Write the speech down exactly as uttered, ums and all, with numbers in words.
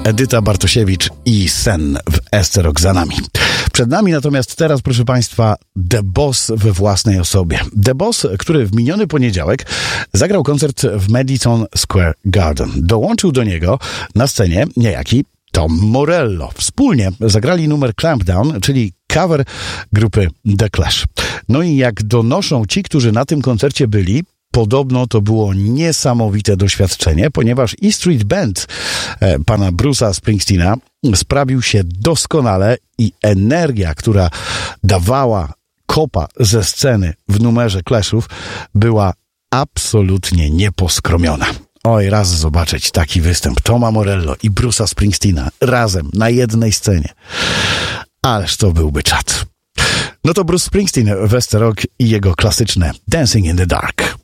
Edyta Bartosiewicz i Sen w Ester Rock za nami. Przed nami natomiast teraz, proszę Państwa, The Boss we własnej osobie. The Boss, który w miniony poniedziałek zagrał koncert w Madison Square Garden. Dołączył do niego na scenie niejaki Tom Morello. Wspólnie zagrali numer Clampdown, czyli cover grupy The Clash. No i jak donoszą ci, którzy na tym koncercie byli, podobno to było niesamowite doświadczenie, ponieważ E Street Band e, pana Bruce'a Springsteena sprawił się doskonale i energia, która dawała kopa ze sceny w numerze Clashów, była absolutnie nieposkromiona. Oj, raz zobaczyć taki występ Toma Morello i Bruce'a Springsteena razem na jednej scenie. Ależ to byłby czad. No to Bruce Springsteen w Ester Rock i jego klasyczne Dancing in the Dark.